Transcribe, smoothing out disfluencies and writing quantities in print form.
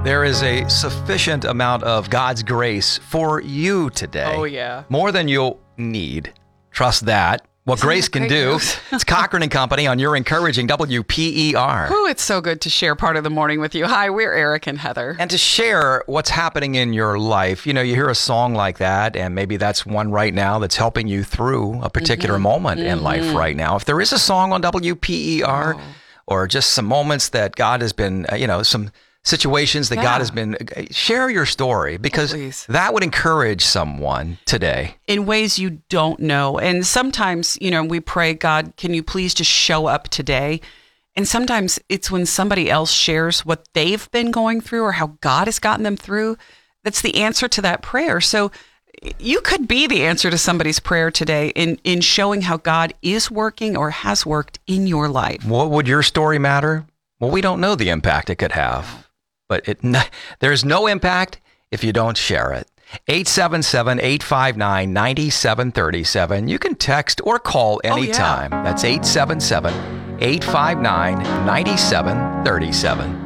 There is a sufficient amount of God's grace for you today. Oh, yeah. More than you'll need. Trust that. What grace can do. It's Cochran and Company on your encouraging WPER. Ooh, it's so good to share part of the morning with you. Hi, we're Eric and Heather. And to share what's happening in your life. You know, you hear a song like that, and maybe that's one right now that's helping you through a particular moment in life right now. If there is a song on WPER or just some moments that God has been, some situations that God has been, share your story because that would encourage someone today. In ways you don't know. And sometimes, we pray, God, can you please just show up today? And sometimes it's when somebody else shares what they've been going through or how God has gotten them through. That's the answer to that prayer. So you could be the answer to somebody's prayer today in showing how God is working or has worked in your life. What would your story matter? Well, we don't know the impact it could have. But there's no impact if you don't share it. 877-859-9737. You can text or call anytime. That's 877-859-9737.